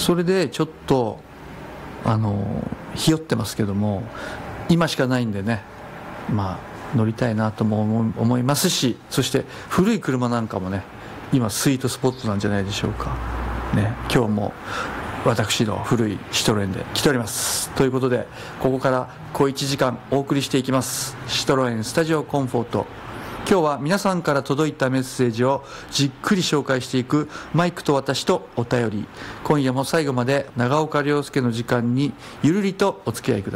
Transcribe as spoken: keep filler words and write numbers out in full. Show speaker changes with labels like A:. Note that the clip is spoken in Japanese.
A: それでちょっとあのひよってますけども、今しかないんでね、まあ乗りたいなとも思いますし、そして古い車なんかもね、今スイートスポットなんじゃないでしょうかね。今日も私の古いシトロエンで来ておりますということで、ここから小いちじかんお送りしていきます。シトロエンスタジオコンフォート。今日は皆さんから届いたメッセージをじっくり紹介していくマイクと私とお便り。今夜も最後まで長岡亮介の時間にゆるりとお付き合いください。